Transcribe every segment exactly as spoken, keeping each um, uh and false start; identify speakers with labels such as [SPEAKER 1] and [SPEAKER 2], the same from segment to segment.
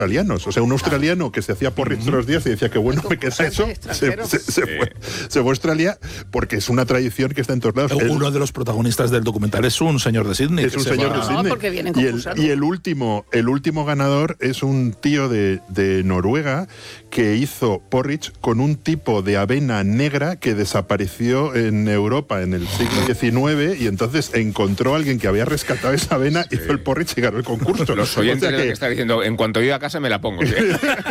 [SPEAKER 1] australianos. O sea, un australiano que se hacía porridge todos los días y decía que bueno, ¿qué es eso? Se, se, se, fue, se fue a Australia porque es una tradición que está en todos lados.
[SPEAKER 2] Uno
[SPEAKER 1] el,
[SPEAKER 2] de los protagonistas del documental es un señor de Sydney.
[SPEAKER 1] Es un señor
[SPEAKER 2] va...
[SPEAKER 1] de Sydney.
[SPEAKER 3] No, porque vienen
[SPEAKER 1] y, el, y el último el último ganador es un tío de, de Noruega que hizo porridge con un tipo de avena negra que desapareció en Europa en el siglo diecinueve y entonces encontró a alguien que había rescatado esa avena, sí. hizo el porridge y ganó el concurso.
[SPEAKER 4] Los oyentes o sea que, que están diciendo, en cuanto yo a casa me la pongo. ¿Sí?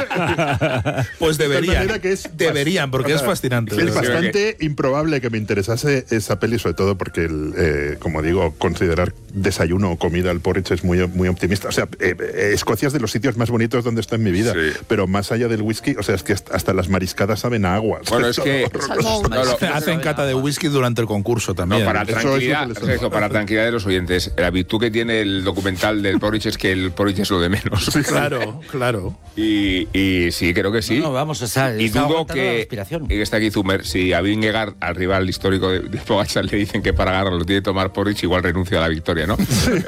[SPEAKER 2] Pues deberían, que es, deberían, porque o sea, es fascinante.
[SPEAKER 1] Es bastante que... improbable que me interesase esa peli, sobre todo porque, el, eh, como digo, considerar desayuno o comida al porridge es muy, muy optimista. O sea, eh, eh, Escocia es de los sitios más bonitos donde está en mi vida, sí. pero más allá del whisky, o sea, es que hasta las mariscadas saben a agua.
[SPEAKER 4] Bueno, es que
[SPEAKER 2] no, lo, hacen cata de whisky durante el concurso también.
[SPEAKER 4] No, para tranquilidad, eso, eso, para tranquilidad de los oyentes, la virtud que tiene el documental del porridge es que el porridge es lo de menos.
[SPEAKER 2] Sí, claro, claro.
[SPEAKER 4] Y, y sí, creo que sí.
[SPEAKER 5] No, no vamos, o sea,
[SPEAKER 4] y dudo que, que está aquí Zumer, si a Vingegaard, al rival histórico de, de Pogačar, le dicen que para ganarlo tiene que tomar porridge, igual renuncia a la victoria, ¿no?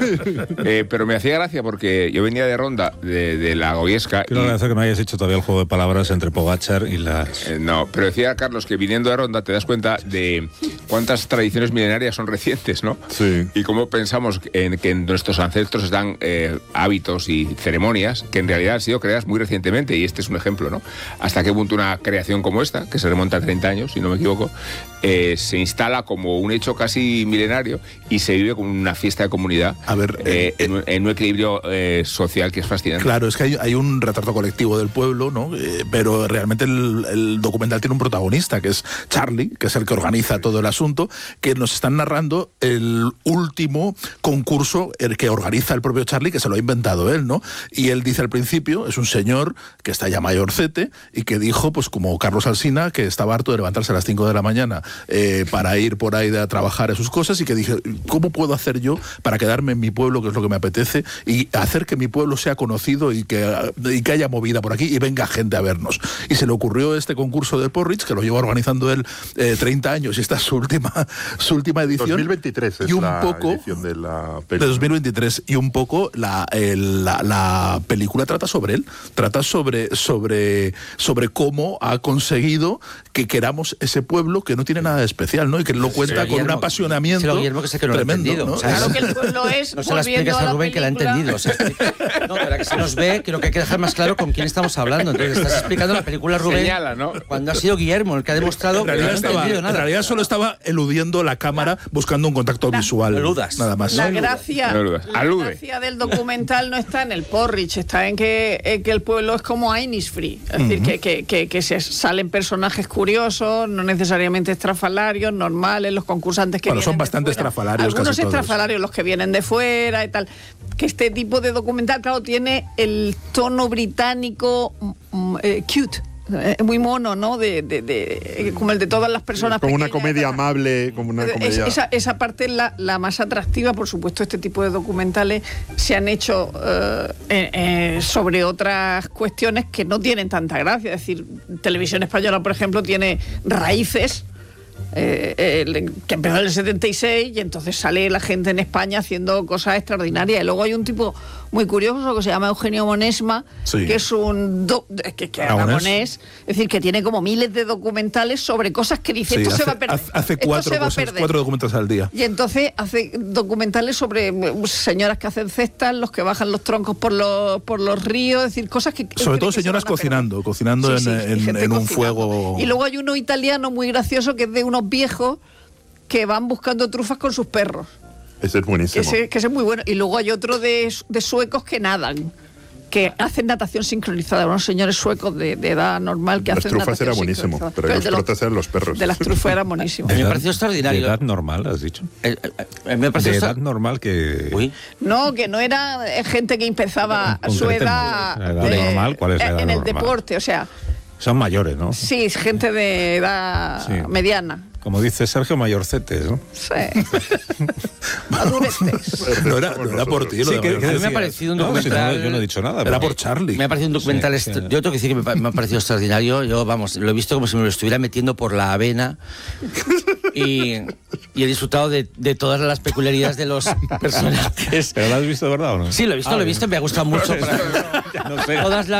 [SPEAKER 4] eh, pero me hacía gracia porque yo venía de Ronda, de, de la Goyesca.
[SPEAKER 6] Quiero agradecer que me hayas hecho todavía el juego de palabras entre Pogačar y las...
[SPEAKER 4] Eh, no, pero decía Carlos que viniendo de Ronda te das cuenta de cuántas tradiciones milenarias son recientes, ¿no?
[SPEAKER 1] Sí.
[SPEAKER 4] Y cómo pensamos en que en nuestros ancestros están eh, hábitos y ceremonias que en realidad han sido creadas muy recientemente, y este es un ejemplo, ¿no? Hasta qué punto una creación como esta, que se remonta a treinta años, si no me equivoco, eh, se instala como un hecho casi milenario y se vive como una fiesta de comunidad.
[SPEAKER 2] A ver,
[SPEAKER 4] eh, eh, en, un, en un equilibrio eh, social que es fascinante.
[SPEAKER 2] Claro, es que hay, hay un retrato colectivo del pueblo, ¿no? Eh, pero realmente el, el documental tiene un protagonista, que es Charlie, que es el que organiza todo el asunto, que nos están narrando el último concurso, el que organiza el propio Charlie, que se lo ha inventado él, ¿no? Y él dice al principio, es un señor que está ya mayorcete y que dijo, pues como Carlos Alsina, que estaba harto de levantarse a las cinco de la mañana eh, para ir por ahí a trabajar a sus cosas, y que dije, ¿cómo puedo hacer yo para quedarme en mi pueblo, que es lo que me apetece, y hacer que mi pueblo sea conocido y que, y que haya movida por aquí y venga gente a vernos? Y se le ocurrió este concurso de porridge, que lo lleva organizando él eh, treinta años, y esta es su última, su última edición.
[SPEAKER 1] dos mil veintitrés es
[SPEAKER 2] y un
[SPEAKER 1] la
[SPEAKER 2] poco,
[SPEAKER 1] edición de la película.
[SPEAKER 2] De dos mil veintitrés, y un poco la, el, la, la película trata sobre él, trata sobre, sobre, sobre cómo ha conseguido que queramos ese pueblo que no tiene nada de especial, ¿no? Y que lo cuenta sí, con Guillermo, un apasionamiento
[SPEAKER 5] sí, Guillermo, que sé que lo
[SPEAKER 2] tremendo,
[SPEAKER 5] ha entendido,
[SPEAKER 2] ¿no?
[SPEAKER 5] O sea,
[SPEAKER 3] claro que el pueblo es,
[SPEAKER 5] no se la explicas a Rubén, que la ha entendido. O sea, no, para que se nos ve, creo que hay que dejar más claro con quién estamos hablando. Entonces, estás explicando la película, Rubén,
[SPEAKER 4] Señala, ¿no?
[SPEAKER 5] cuando ha sido Guillermo el que ha demostrado que no ha
[SPEAKER 2] estaba,
[SPEAKER 5] entendido nada.
[SPEAKER 2] En realidad solo estaba eludiendo la cámara, buscando un contacto
[SPEAKER 5] la,
[SPEAKER 2] visual.
[SPEAKER 5] Eludas.
[SPEAKER 2] Nada más.
[SPEAKER 3] La gracia,
[SPEAKER 4] no
[SPEAKER 3] la gracia del documental no está en el porridge, está en que, en que el pueblo es como Innisfree. Es uh-huh. decir, que, que, que, que se salen personajes curiosos, no necesariamente estrafalarios, normales, los concursantes que
[SPEAKER 2] bueno,
[SPEAKER 3] vienen
[SPEAKER 2] son bastante
[SPEAKER 3] de fuera.
[SPEAKER 2] estrafalarios.
[SPEAKER 3] Algunos
[SPEAKER 2] casi
[SPEAKER 3] estrafalarios,
[SPEAKER 2] todos.
[SPEAKER 3] Los que vienen de fuera y tal. Que este tipo de documental, claro, tiene el tono británico mm, eh, cute. Muy mono, ¿no? De, de, de, como el de todas las personas.
[SPEAKER 1] Como
[SPEAKER 3] pequeñas,
[SPEAKER 1] una comedia amable, como una comedia...
[SPEAKER 3] Es, esa, esa parte es la, la más atractiva. Por supuesto, este tipo de documentales se han hecho eh, eh, sobre otras cuestiones que no tienen tanta gracia. Es decir, Televisión Española, por ejemplo, tiene Raíces, Eh, eh, que empezó en el setenta y seis, y entonces sale la gente en España haciendo cosas extraordinarias. Y luego hay un tipo muy curioso que se llama Eugenio Monesma, sí. que es un do, que, que aragonés, es decir, que tiene como miles de documentales sobre cosas que dice,
[SPEAKER 2] sí,
[SPEAKER 3] esto
[SPEAKER 2] hace,
[SPEAKER 3] se va a perder.
[SPEAKER 2] Hace cuatro, cosas, cuatro documentales al día.
[SPEAKER 3] Y entonces hace documentales sobre señoras que hacen cestas, los que bajan los troncos por los, por los ríos, es decir, cosas que...
[SPEAKER 2] Sobre todo señoras cocinando, cocinando sí, en, sí, en, en un fuego...
[SPEAKER 3] Y luego hay uno italiano muy gracioso que es de unos viejos que van buscando trufas con sus perros.
[SPEAKER 1] Ese es buenísimo.
[SPEAKER 3] Que ese, que ese es muy bueno. Y luego hay otro de, de suecos que nadan, que hacen natación sincronizada, unos señores suecos de, de edad normal que
[SPEAKER 1] las
[SPEAKER 3] hacen
[SPEAKER 1] trufas
[SPEAKER 3] natación
[SPEAKER 1] era buenísimo, pero, pero los protas eran los perros.
[SPEAKER 3] De las trufas era buenísimo.
[SPEAKER 5] Me pareció extraordinario.
[SPEAKER 6] ¿De edad normal, has dicho?
[SPEAKER 5] Eh, eh, me
[SPEAKER 6] de edad normal que...
[SPEAKER 3] Uy. No, que no era gente que empezaba a su edad...
[SPEAKER 6] ¿La edad
[SPEAKER 3] de,
[SPEAKER 6] normal? ¿Cuál es la edad
[SPEAKER 3] en el
[SPEAKER 6] normal?
[SPEAKER 3] deporte, o sea...
[SPEAKER 6] Son mayores, ¿no?
[SPEAKER 3] Sí, gente de edad sí. mediana.
[SPEAKER 6] Como dice Sergio, mayorcetes, ¿no?
[SPEAKER 3] Sí. Maduretes.
[SPEAKER 2] No era, no era por ti.
[SPEAKER 5] Sí, que, que a mí me ha parecido un documental...
[SPEAKER 6] No, si no, yo no he dicho nada.
[SPEAKER 2] Era por Charlie.
[SPEAKER 5] Me ha parecido un documental... Sí, est- sí. Yo tengo que decir que me, me ha parecido extraordinario. Yo, vamos, lo he visto como si me lo estuviera metiendo por la avena. Y, y he disfrutado de, de todas las peculiaridades de los personajes.
[SPEAKER 6] ¿Pero lo has visto de verdad o no?
[SPEAKER 5] Sí, lo he visto, ah, lo he visto. Me ha gustado mucho. Para,
[SPEAKER 6] no sé.
[SPEAKER 5] Todas las